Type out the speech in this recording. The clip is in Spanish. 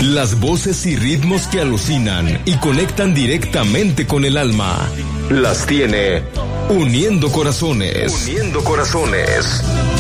Las voces y ritmos que alucinan y conectan directamente con el alma. Las tiene Uniendo Corazones. Uniendo Corazones.